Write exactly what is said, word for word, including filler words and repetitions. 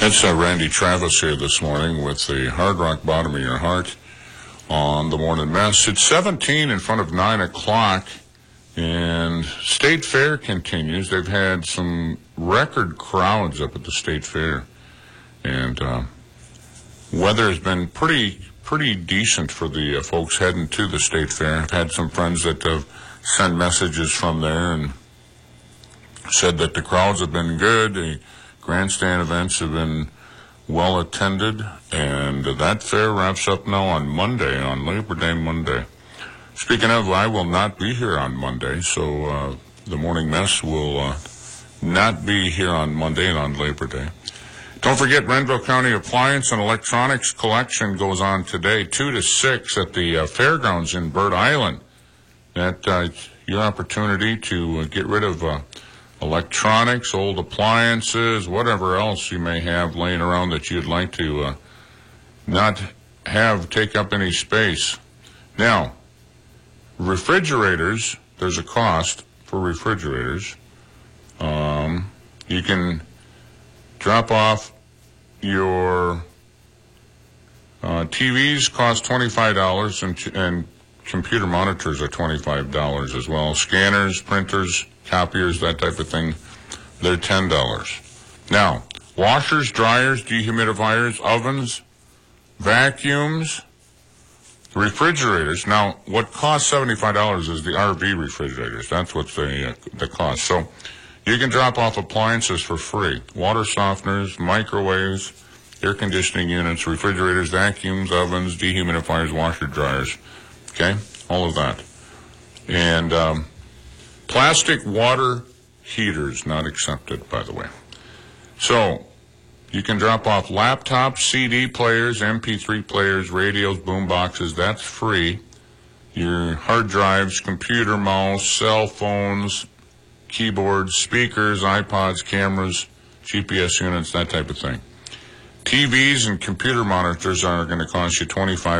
It's uh, Randy Travis here this morning with the Hard Rock Bottom of Your Heart on the Morning Mess. It's seventeen in front of nine o'clock, and State Fair continues. They've had some record crowds up at the State Fair, and uh, weather has been pretty pretty decent for the uh, folks heading to the State Fair. I've had some friends that have sent messages from there and said that the crowds have been good. The grandstand events have been well attended, and that fair wraps up now on Monday, on Labor Day Monday. Speaking of, I will not be here on Monday, so uh, the Morning Mess will uh, not be here on Monday and on Labor Day. Don't forget, Renville County Appliance and Electronics Collection goes on today, two to six at the uh, fairgrounds in Bird Island. That uh, your opportunity to uh, get rid of uh, electronics, old appliances, whatever else you may have laying around that you'd like to uh, not have take up any space. Now, refrigerators, there's a cost for refrigerators. Um, you can drop off your uh, T Vs cost twenty-five dollars, and, and computer monitors are twenty-five dollars as well. Scanners, printers, copiers, that type of thing, they're ten dollars. Now, washers, dryers, dehumidifiers, ovens, vacuums, refrigerators. Now, what costs seventy-five dollars is the R V refrigerators. That's what's the, uh, the cost. So you can drop off appliances for free. Water softeners, microwaves, air conditioning units, refrigerators, vacuums, ovens, dehumidifiers, washer, dryers. Okay? All of that. And um, plastic water heaters, not accepted, by the way. So you can drop off laptops, C D players, M P three players, radios, boom boxes. That's free. Your hard drives, computer, mouse, cell phones, keyboards, speakers, iPods, cameras, G P S units, that type of thing. T Vs and computer monitors are going to cost you twenty-five